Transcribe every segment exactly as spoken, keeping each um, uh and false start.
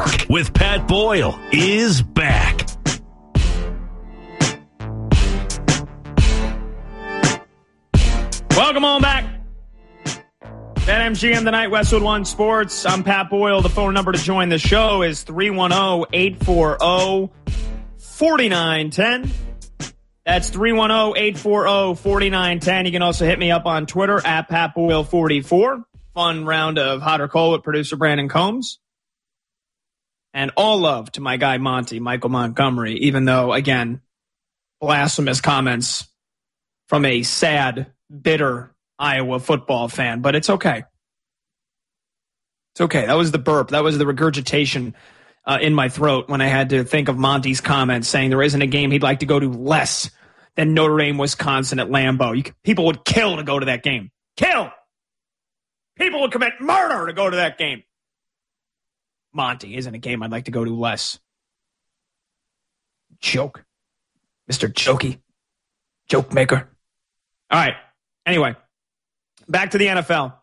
with Pat Boyle is back. Welcome on back. BetMGM tonight, Westwood One Sports. I'm Pat Boyle. The phone number to join the show is three one zero, eight four zero, four nine one zero. That's three one zero, eight four zero, four nine one zero. You can also hit me up on Twitter at Pat Boyle forty-four. Fun round of hot or cold with producer Brandon Combs. And all love to my guy Monty, Michael Montgomery, even though, again, blasphemous comments from a sad, bitter Iowa football fan. But it's okay. It's okay. That was the burp. That was the regurgitation uh, in my throat when I had to think of Monty's comments saying there isn't a game he'd like to go to less than Notre Dame, Wisconsin at Lambeau. You, people would kill to go to that game. Kill! People would commit murder to go to that game. Monty isn't a game I'd like to go to less. Joke. Mister Jokey. Joke maker. All right. Anyway, back to the N F L.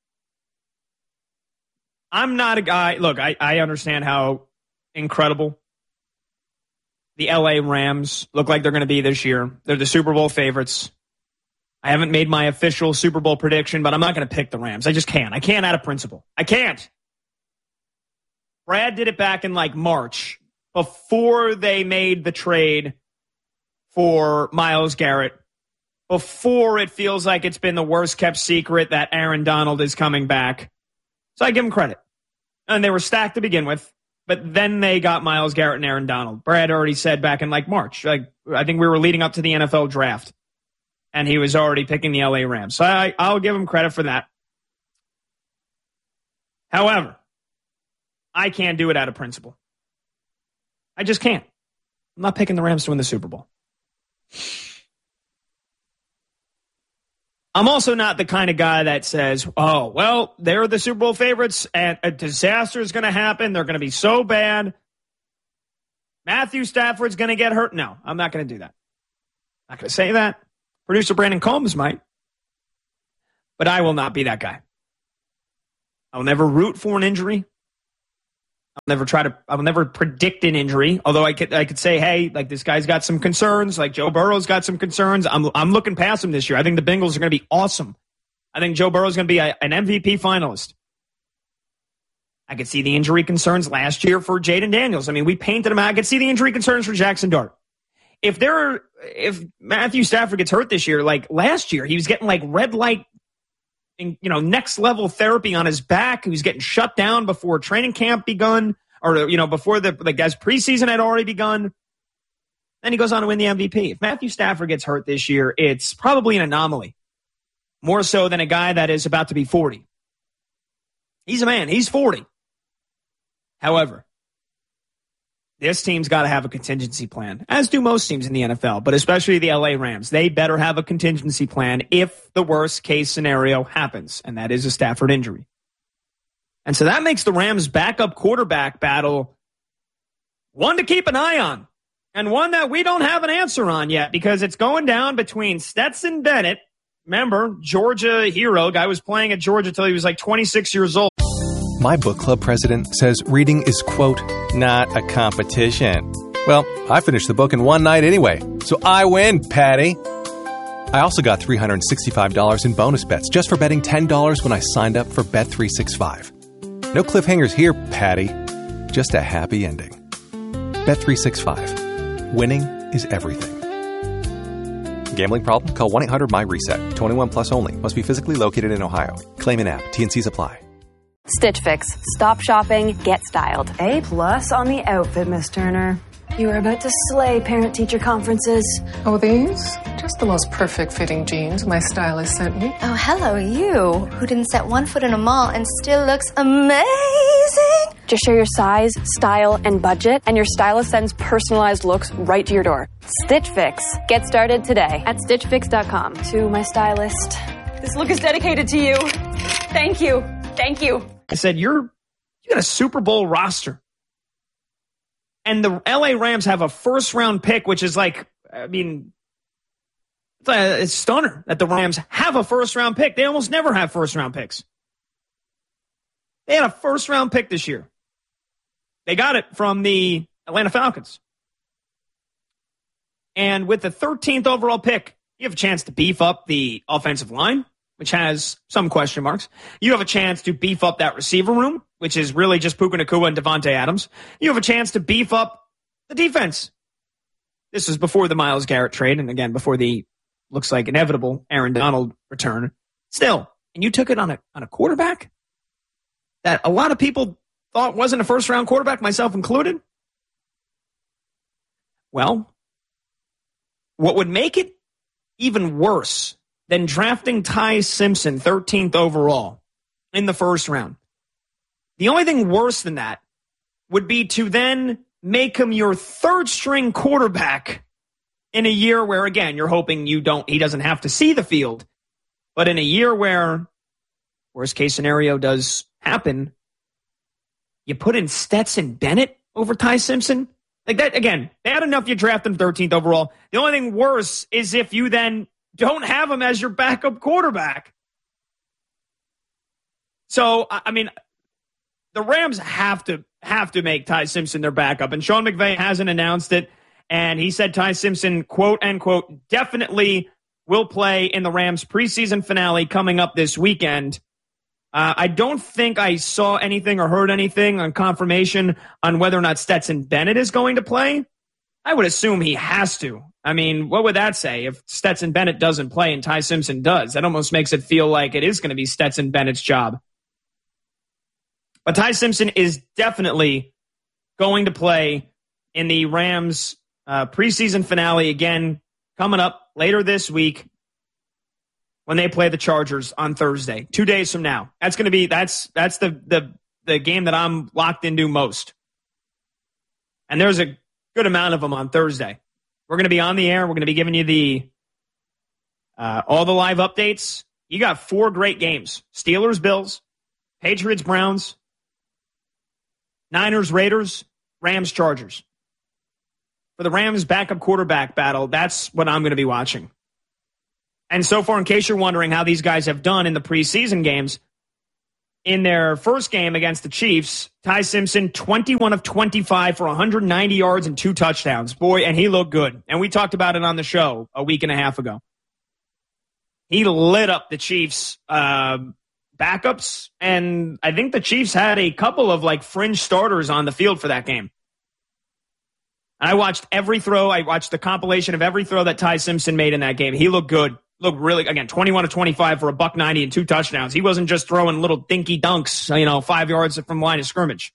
I'm not a guy. Look, I, I understand how incredible the L A Rams look like they're going to be this year. They're the Super Bowl favorites. I haven't made my official Super Bowl prediction, but I'm not going to pick the Rams. I just can't. I can't out of principle. I can't. Brad did it back in like March before they made the trade for Myles Garrett, before it feels like it's been the worst kept secret that Aaron Donald is coming back. So I give him credit. And they were stacked to begin with, but then they got Myles Garrett and Aaron Donald. Brad already said back in like March, like I think we were leading up to the N F L draft, and he was already picking the L A Rams. So I, I'll give him credit for that. However, I can't do it out of principle. I just can't. I'm not picking the Rams to win the Super Bowl. I'm also not the kind of guy that says, oh, well, they're the Super Bowl favorites and a disaster is going to happen. They're going to be so bad. Matthew Stafford's going to get hurt. No, I'm not going to do that. I'm not going to say that. Producer Brandon Combs might. But I will not be that guy. I'll never root for an injury. I'll never try to, I will never predict an injury. Although I could, I could say, hey, like this guy's got some concerns. Like Joe Burrow's got some concerns. I'm, I'm looking past him this year. I think the Bengals are going to be awesome. I think Joe Burrow's going to be a, an M V P finalist. I could see the injury concerns last year for Jaden Daniels. I mean, we painted him out. I could see the injury concerns for Jackson Dart. If there, if Matthew Stafford gets hurt this year, like last year, he was getting like red light, you know, next level therapy on his back. He was getting shut down before training camp begun, or, you know, before the, the guy's preseason had already begun. Then he goes on to win the M V P. If Matthew Stafford gets hurt this year, it's probably an anomaly. More so than a guy that is about to be forty. He's a man. He's forty. However, this team's got to have a contingency plan, as do most teams in the N F L, but especially the L A Rams. They better have a contingency plan if the worst case scenario happens, and that is a Stafford injury. And so that makes the Rams' backup quarterback battle one to keep an eye on, and one that we don't have an answer on yet, because it's going down between Stetson Bennett, remember, Georgia hero, guy was playing at Georgia till he was like twenty-six years old. My book club president says reading is, quote, not a competition. Well, I finished the book in one night anyway, so I win, Patty. I also got three hundred sixty-five dollars in bonus bets just for betting ten dollars when I signed up for Bet three sixty-five. No cliffhangers here, Patty. Just a happy ending. Bet three sixty-five. Winning is everything. Gambling problem? Call one eight hundred my reset. twenty-one plus only. Must be physically located in Ohio. Claim in app. T and C's apply. Stitch Fix. Stop shopping, get styled. A plus on the outfit, Miss Turner. You are about to slay parent-teacher conferences. Oh, these? Just the most perfect fitting jeans my stylist sent me. Oh, hello, you, who didn't set one foot in a mall and still looks amazing. Just share your size, style, and budget, and your stylist sends personalized looks right to your door. Stitch Fix. Get started today at stitch fix dot com. To my stylist. This look is dedicated to you. Thank you. Thank you. I said, you're, you got a Super Bowl roster. And the L A Rams have a first-round pick, which is like, I mean, it's a, it's a stunner that the Rams have a first-round pick. They almost never have first-round picks. They had a first-round pick this year. They got it from the Atlanta Falcons. And with the thirteenth overall pick, you have a chance to beef up the offensive line, which has some question marks. You have a chance to beef up that receiver room, which is really just Puka Nacua and Devontae Adams. You have a chance to beef up the defense. This is before the Myles Garrett trade, and again, before the, looks like, inevitable Aaron Donald return. Still, and you took it on a on a quarterback that a lot of people thought wasn't a first-round quarterback, myself included. Well, what would make it even worse than drafting Ty Simpson thirteenth overall in the first round, the only thing worse than that would be to then make him your third-string quarterback in a year where, again, you're hoping you don't, he doesn't have to see the field. But in a year where worst-case scenario does happen, you put in Stetson Bennett over Ty Simpson? Like that, again, bad enough you draft him thirteenth overall. The only thing worse is if you then don't have him as your backup quarterback. So, I mean, the Rams have to have to make Ty Simpson their backup, and Sean McVay hasn't announced it, and he said Ty Simpson, quote, unquote, definitely will play in the Rams preseason finale coming up this weekend. Uh, I don't think I saw anything or heard anything on confirmation on whether or not Stetson Bennett is going to play. I would assume he has to. I mean, what would that say if Stetson Bennett doesn't play and Ty Simpson does? That almost makes it feel like it is going to be Stetson Bennett's job. But Ty Simpson is definitely going to play in the Rams uh, preseason finale again coming up later this week when they play the Chargers on Thursday, two days from now. That's going to be that's that's the the the game that I'm locked into most. And there's a good amount of them on Thursday. We're going to be on the air. We're going to be giving you the uh, all the live updates. You got four great games: Steelers, Bills, Patriots, Browns, Niners, Raiders, Rams, Chargers. For the Rams backup quarterback battle, that's what I'm going to be watching. And so far, in case you're wondering how these guys have done in the preseason games, in their first game against the Chiefs, Ty Simpson, twenty-one of twenty-five for one hundred ninety yards and two touchdowns. Boy, and he looked good. And we talked about it on the show a week and a half ago. He lit up the Chiefs' uh, backups, and I think the Chiefs had a couple of like fringe starters on the field for that game. I watched every throw. I watched the compilation of every throw that Ty Simpson made in that game. He looked good. Looked really, again, twenty-one of twenty-five for a buck ninety and two touchdowns. He wasn't just throwing little dinky dunks, you know, five yards from line of scrimmage.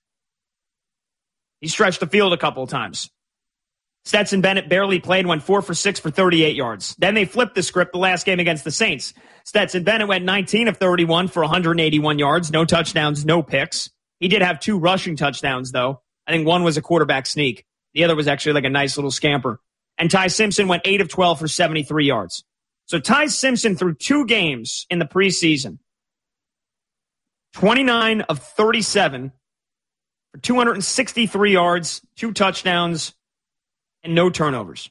He stretched the field a couple of times. Stetson Bennett barely played, went four for six for thirty-eight yards. Then they flipped the script the last game against the Saints. Stetson Bennett went nineteen of thirty-one for one hundred eighty-one yards, no touchdowns, no picks. He did have two rushing touchdowns, though. I think one was a quarterback sneak. The other was actually like a nice little scamper. And Ty Simpson went eight of twelve for seventy-three yards. So Ty Simpson through two games in the preseason, twenty-nine of thirty-seven for two hundred sixty-three yards, two touchdowns, and no turnovers.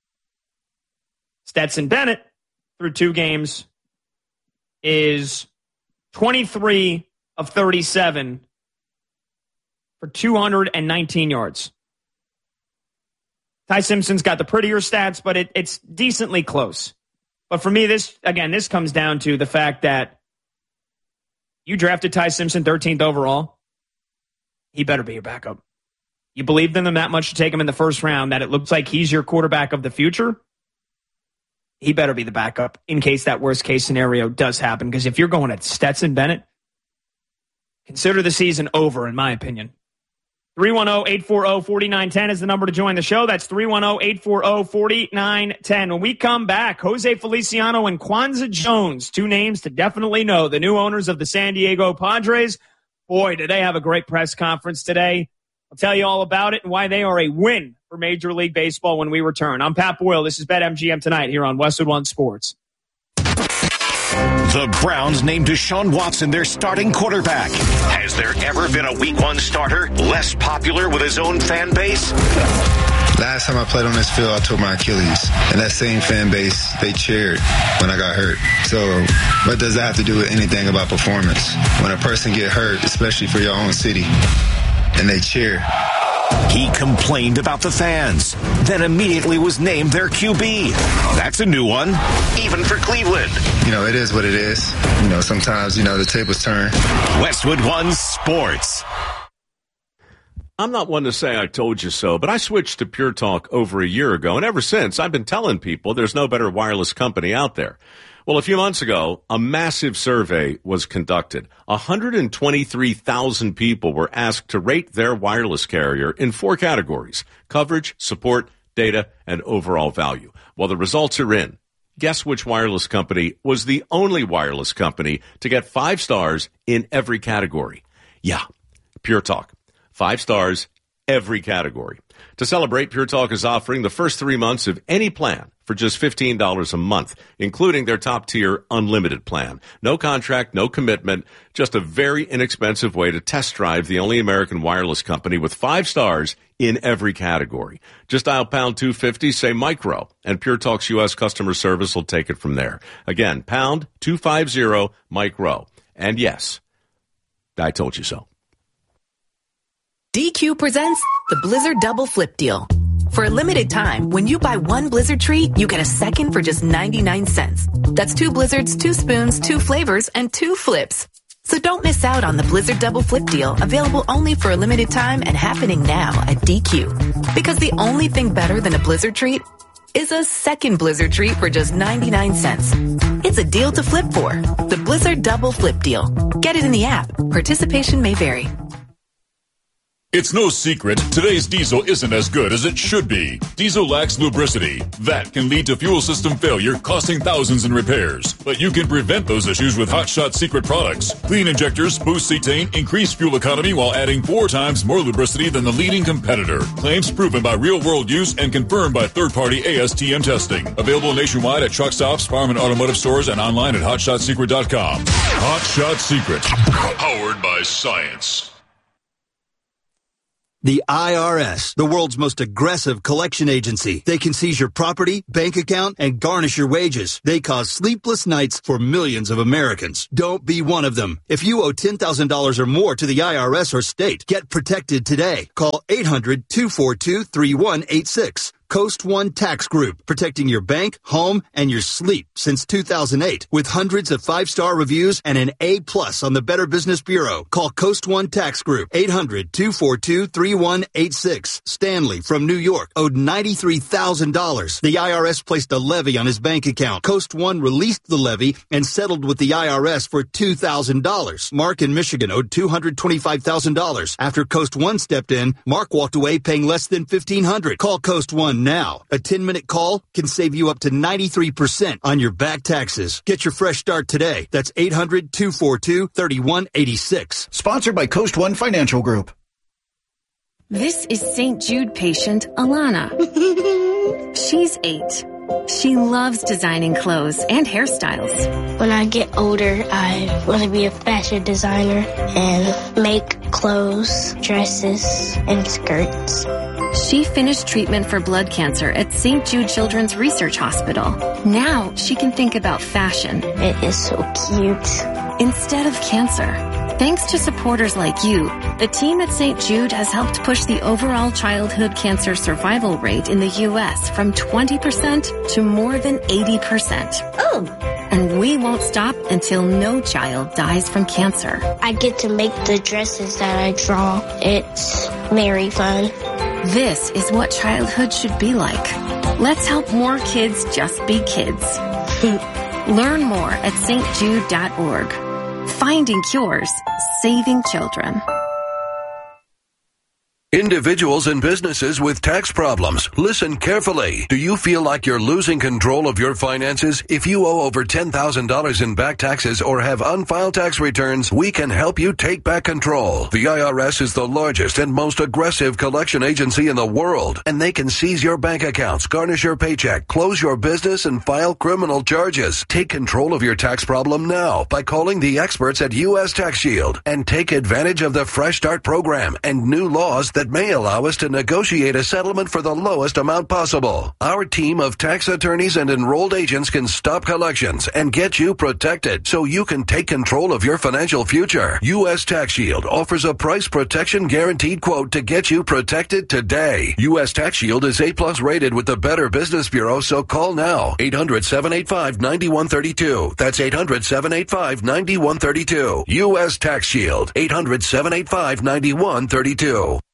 Stetson Bennett through two games is twenty-three of thirty-seven for two hundred nineteen yards. Ty Simpson's got the prettier stats, but it, it's decently close. But for me, this, again, this comes down to the fact that you drafted Ty Simpson thirteenth overall. He better be your backup. You believed in him that much to take him in the first round that it looks like he's your quarterback of the future. He better be the backup in case that worst case scenario does happen. Because if you're going at Stetson Bennett, consider the season over, in my opinion. three one zero, eight four zero, four nine one zero is the number to join the show. That's three one zero, eight four zero, four nine one zero. When we come back, Jose Feliciano and Kwanzaa Jones, two names to definitely know, the new owners of the San Diego Padres. Boy, did they have a great press conference today. I'll tell you all about it and why they are a win for Major League Baseball when we return. I'm Pat Boyle. This is BetMGM Tonight here on Westwood One Sports. The Browns named Deshaun Watson their starting quarterback. Has there ever been a week one starter less popular with his own fan base? Last time I played on this field, I tore my Achilles. And that same fan base, they cheered when I got hurt. So what does that have to do with anything about performance? When a person get hurt, especially for your own city, and they cheer. He complained about the fans, then immediately was named their Q B. That's a new one, even for Cleveland. You know, it is what it is. You know, sometimes, you know, the tables turn. Westwood One Sports. I'm not one to say I told you so, but I switched to Pure Talk over a year ago, and ever since, I've been telling people there's no better wireless company out there. Well, a few months ago, a massive survey was conducted. one hundred twenty-three thousand people were asked to rate their wireless carrier in four categories: coverage, support, data, and overall value. Well, the results are in. Guess which wireless company was the only wireless company to get five stars in every category? Yeah, Pure Talk. Five stars, every category. To celebrate, Pure Talk is offering the first three months of any plan for just fifteen dollars a month, including their top-tier unlimited plan. No contract, no commitment, just a very inexpensive way to test drive the only American wireless company with five stars in every category. Just dial pound two fifty, say micro, and Pure Talk's U S customer service will take it from there. Again, pound two fifty, micro. And yes, I told you so. D Q presents the Blizzard Double Flip Deal. For a limited time, when you buy one Blizzard treat, you get a second for just ninety-nine cents. That's two Blizzards, two spoons, two flavors, and two flips. So don't miss out on the Blizzard Double Flip Deal, available only for a limited time and happening now at D Q. Because the only thing better than a Blizzard treat is a second Blizzard treat for just ninety-nine cents. It's a deal to flip for. The Blizzard Double Flip Deal. Get it in the app. Participation may vary. It's no secret, today's diesel isn't as good as it should be. Diesel lacks lubricity. That can lead to fuel system failure, costing thousands in repairs. But you can prevent those issues with Hot Shot Secret products. Clean injectors, boost cetane, increase fuel economy while adding four times more lubricity than the leading competitor. Claims proven by real-world use and confirmed by third-party A S T M testing. Available nationwide at truck stops, farm and automotive stores, and online at hot shot secret dot com. Hot Shot Secret. Powered by science. The I R S, the world's most aggressive collection agency. They can seize your property, bank account, and garnish your wages. They cause sleepless nights for millions of Americans. Don't be one of them. If you owe ten thousand dollars or more to the I R S or state, get protected today. Call eight hundred, two four two, three one eight six. Coast One Tax Group, protecting your bank, home, and your sleep since two thousand eight. With hundreds of five-star reviews and an A plus on the Better Business Bureau. Call Coast One Tax Group, eight hundred, two four two, three one eight six. Stanley from New York owed ninety-three thousand dollars. The I R S placed a levy on his bank account. Coast One released the levy and settled with the I R S for two thousand dollars. Mark in Michigan owed two hundred twenty-five thousand dollars. After Coast One stepped in, Mark walked away paying less than fifteen hundred dollars. Call Coast One now. A ten-minute call can save you up to ninety-three percent on your back taxes. Get your fresh start today. That's eight hundred, two four two, three one eight six. Sponsored by Coast One Financial Group. This is Saint Jude patient Alana. She's eight. She loves designing clothes and hairstyles. When I get older, I want to be a fashion designer and make clothes, dresses, and skirts. She finished treatment for blood cancer at Saint Jude Children's Research Hospital. Now she can think about fashion. It is so cute. Instead of cancer. Thanks to supporters like you, the team at Saint Jude has helped push the overall childhood cancer survival rate in the U S from twenty percent to more than eighty percent. Oh! And we won't stop until no child dies from cancer. I get to make the dresses that I draw. It's very fun. This is what childhood should be like. Let's help more kids just be kids. Learn more at S T Jude dot org. Finding cures, saving children. Individuals and businesses with tax problems, listen carefully. Do you feel like you're losing control of your finances? If you owe over ten thousand dollars in back taxes or have unfiled tax returns, we can help you take back control. The I R S is the largest and most aggressive collection agency in the world, and they can seize your bank accounts, garnish your paycheck, close your business, and file criminal charges. Take control of your tax problem now by calling the experts at U S Tax Shield and take advantage of the Fresh Start program and new laws that may allow us to negotiate a settlement for the lowest amount possible. Our team of tax attorneys and enrolled agents can stop collections and get you protected so you can take control of your financial future. U S Tax Shield offers a price protection guaranteed quote to get you protected today. U S Tax Shield is A plus rated with the Better Business Bureau, so call now. eight hundred, seven eight five, nine one three two. That's eight hundred, seven eight five, nine one three two. U S Tax Shield. eight hundred, seven eight five, nine one three two.